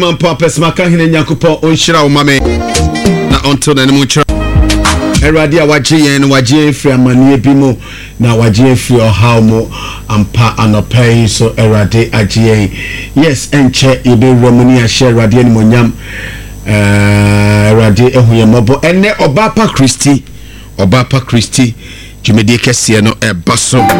Mampa pesmaka hine nyankopɔ onhyira wo mame na onto na nemu kyerɛ Erade a wagye free amane bi mu na wagye free ohaw mu ampa anopai so erade agye yes enche ebe romani a share erade ni monyam erade ehuye mobo ene Obapa Christi dwumedi kese no eba so